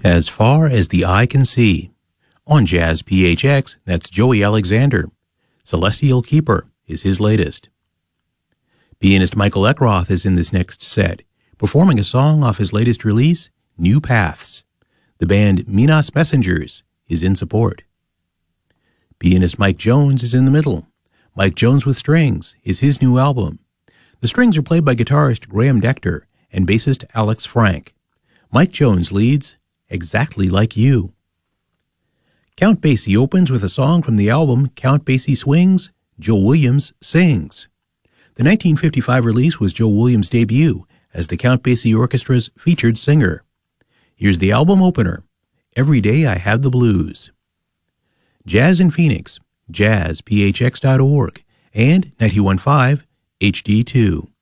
As Far as the Eye Can See. On Jazz PHX, that's Joey Alexander. Celestial Keeper is his latest. Pianist Michael Eckroth is in this next set, performing a song off his latest release, New Paths. The band Minas Messengers is in support. Pianist Mike Jones is in the middle. Mike Jones with Strings is his new album. The strings are played by guitarist Graham Decter and bassist Alex Frank. Mike Jones leads Exactly Like You. Count Basie opens with a song from the album Count Basie Swings, Joe Williams Sings. The 1955 release was Joe Williams' debut as the Count Basie Orchestra's featured singer. Here's the album opener, Every Day I Have the Blues. Jazz in Phoenix, jazzphx.org, and 91.5 HD2.